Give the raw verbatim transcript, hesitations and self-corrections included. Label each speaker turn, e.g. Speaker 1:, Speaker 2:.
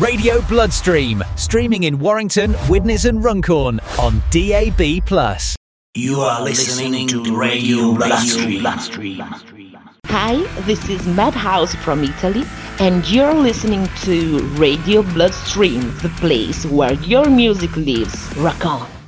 Speaker 1: Radio Bloodstream, streaming in Warrington, Widnes and Runcorn on D A B plus.
Speaker 2: You are listening to Radio Bloodstream.
Speaker 3: Hi, this is Madhouse from Italy, and you're listening to Radio Bloodstream, the place where your music lives. Rock on!